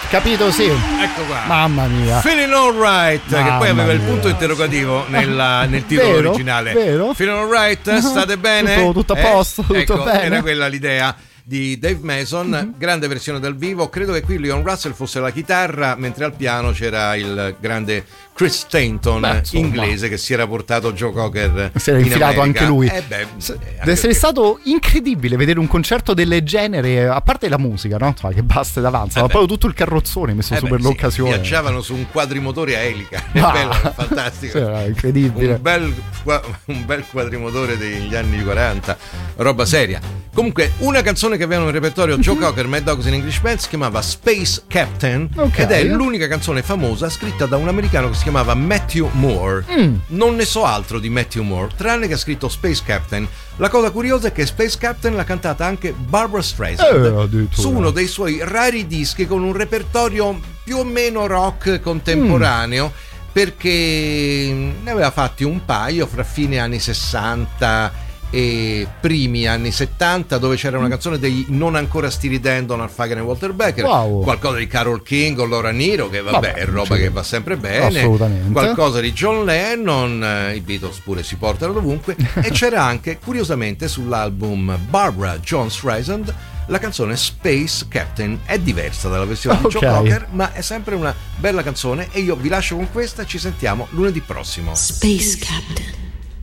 Capito, sì. Ecco qua. Mamma mia. Feeling Alright, che poi aveva il punto interrogativo nel titolo vero, originale. Vero? Feeling Alright, state bene? Tutto a posto, tutto ecco, bene. Era quella l'idea di Dave Mason, grande versione dal vivo. Credo che qui Leon Russell fosse la chitarra, mentre al piano c'era il grande Chris Stanton, inglese, che si era portato Joe Cocker. Si era infilato America. anche lui. Deve essere stato incredibile vedere un concerto del genere, a parte la musica, no? Che basta ed avanza, ma proprio tutto il carrozzone messo su per l'occasione. Viaggiavano su un quadrimotore a elica. È bello, è fantastico. Sì, incredibile. Un bel quadrimotore degli anni 40, roba seria. Comunque, una canzone che avevano in repertorio Joe Cocker, Mad Dogs and English Band, si chiamava Space Captain, ed è l'unica canzone famosa scritta da un americano che si chiamava Matthew Moore. Non ne so altro di Matthew Moore, tranne che ha scritto Space Captain. La cosa curiosa è che Space Captain l'ha cantata anche Barbra Streisand su uno dei suoi rari dischi con un repertorio più o meno rock contemporaneo, perché ne aveva fatti un paio fra fine anni 60 e primi anni 70, dove c'era una canzone dei non ancora Steely Dan, Donald Fagen e Walter Becker, qualcosa di Carole King o Laura Nyro, che vabbè è roba che va sempre bene, qualcosa di John Lennon, i Beatles pure si portano dovunque, e c'era anche curiosamente sull'album Barbra Joan Streisand la canzone Space Captain. È diversa dalla versione di Joe Cocker, ma è sempre una bella canzone, e io vi lascio con questa. Ci sentiamo lunedì prossimo. Space Captain.